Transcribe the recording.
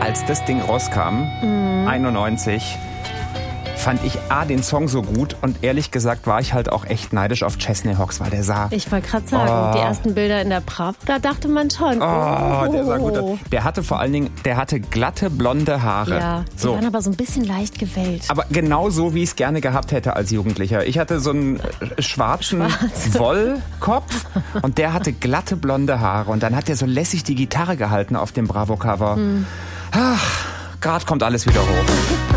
als das Ding rauskam, 91, fand ich den Song so gut und ehrlich gesagt war ich halt auch echt neidisch auf Chesney Hawkes, weil der sah... Ich wollte gerade sagen, die ersten Bilder in der Prav, da dachte man schon, der sah gut aus. Der hatte vor allen Dingen, glatte blonde Haare. Ja, die waren aber so ein bisschen leicht gewellt. Aber genau so, wie ich es gerne gehabt hätte als Jugendlicher. Ich hatte so einen schwarzen Wollkopf und der hatte glatte blonde Haare und dann hat er so lässig die Gitarre gehalten auf dem Bravo-Cover. Ach, gerade kommt alles wieder hoch.